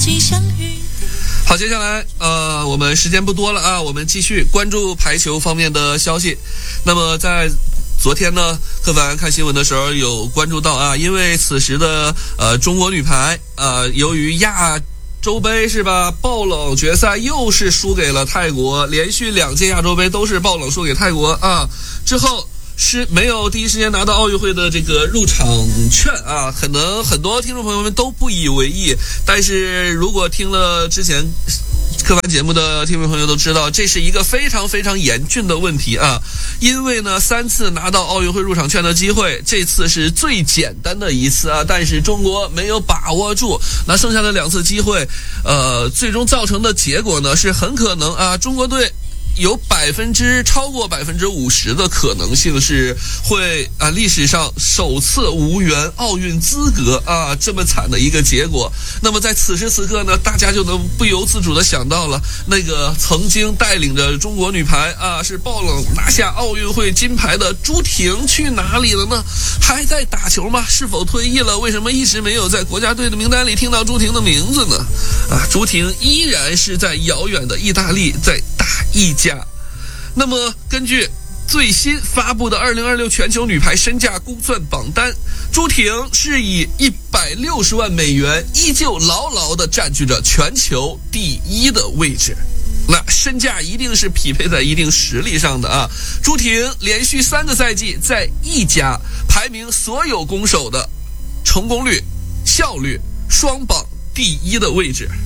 好，接下来我们时间不多了啊，我们继续关注排球方面的消息。那么在昨天呢，柯凡看新闻的时候有关注到啊，因为此时的中国女排由于亚洲杯是吧，爆冷决赛又是输给了泰国，连续2届亚洲杯都是爆冷输给泰国啊，之后是没有第一时间拿到奥运会的这个入场券啊，可能很多听众朋友们都不以为意，但是如果听了之前科班节目的听众朋友都知道，这是一个非常非常严峻的问题啊！因为呢，3次拿到奥运会入场券的机会，这次是最简单的一次啊，但是中国没有把握住，那剩下的2次机会，最终造成的结果呢，是很可能啊，中国队有超过50%的可能性是会历史上首次无缘奥运资格啊，这么惨的一个结果。那么在此时此刻呢，大家就能不由自主的想到了那个曾经带领着中国女排啊是爆冷拿下奥运会金牌的朱婷去哪里了呢？还在打球吗？是否退役了？为什么一直没有在国家队的名单里听到朱婷的名字呢？朱婷依然是在遥远的意大利在打意甲。那么根据最新发布的2026全球女排身价估算榜单，朱婷是以160万美元依旧牢牢地占据着全球第1的位置。那身价一定是匹配在一定实力上的啊！朱婷连续3个赛季在意甲排名所有攻守的成功率、效率双榜第1的位置。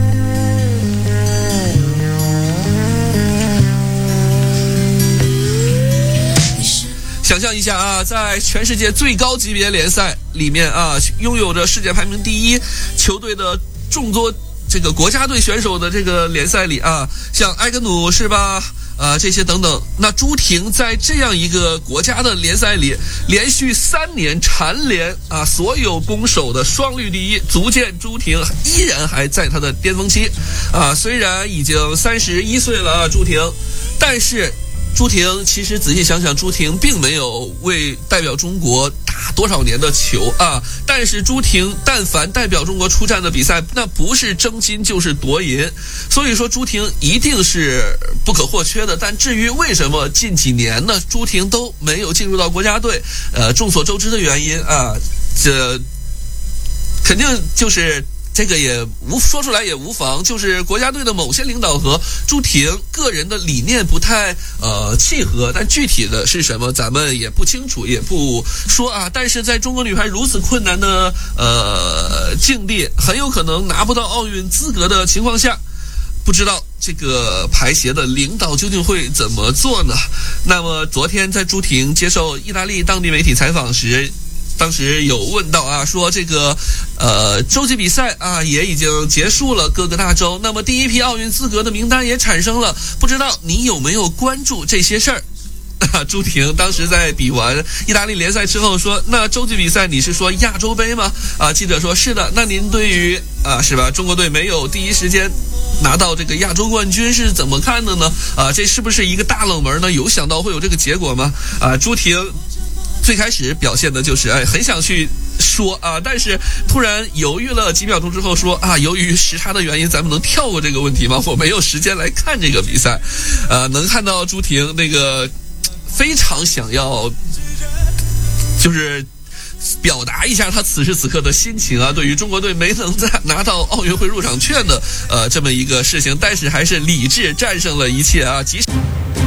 想象一下啊，在全世界最高级别联赛里面啊，拥有着世界排名第1球队的众多这个国家队选手的这个联赛里啊，像埃格努是吧？这些等等。那朱婷在这样一个国家的联赛里，连续3年蝉联啊所有攻守的双率第1，足见朱婷依然还在她的巅峰期啊。虽然已经31岁了啊，朱婷，但是朱婷其实仔细想想，朱婷并没有为代表中国打多少年的球啊，但是朱婷但凡代表中国出战的比赛，那不是争金就是夺银，所以说朱婷一定是不可或缺的。但至于为什么近几年呢，朱婷都没有进入到国家队，众所周知的原因啊，这肯定就是这个也说出来也无妨，就是国家队的某些领导和朱婷个人的理念不太契合，但具体的是什么咱们也不清楚，也不说啊。但是在中国女排如此困难的境地，很有可能拿不到奥运资格的情况下，不知道这个排协的领导究竟会怎么做呢？那么昨天在朱婷接受意大利当地媒体采访时，当时有问到啊，说这个洲际比赛啊也已经结束了，各个大洲，那么第一批奥运资格的名单也产生了，不知道你有没有关注这些事儿？朱婷当时在比完意大利联赛之后说，那洲际比赛你是说亚洲杯吗？记者说是的，那您对于是吧中国队没有第一时间拿到这个亚洲冠军是怎么看的呢？这是不是一个大冷门呢？有想到会有这个结果吗？朱婷最开始表现的就是很想去说但是突然犹豫了几秒钟之后说由于时差的原因，咱们能跳过这个问题吗？我没有时间来看这个比赛。能看到朱婷那个非常想要就是表达一下他此时此刻的心情对于中国队没能拿到奥运会入场券的这么一个事情，但是还是理智战胜了一切即使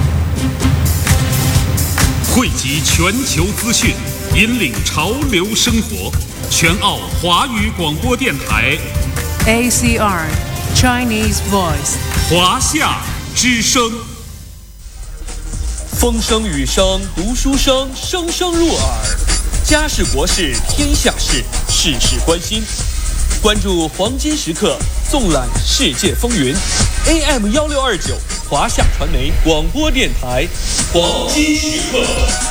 汇集全球资讯，引领潮流生活。全澳华语广播电台 ACR Chinese Voice 华夏之声。 风声雨声读书声，声声入耳。家事国事天下事，事事关心。关注黄金时刻，纵览世界风云。AM1629华夏传媒广播电台，黄金时刻。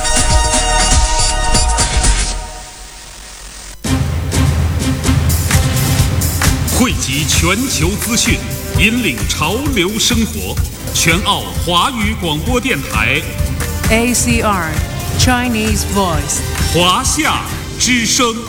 汇集全球资讯，引领潮流生活。全澳华语广播电台 ACR Chinese Voice 华夏之声。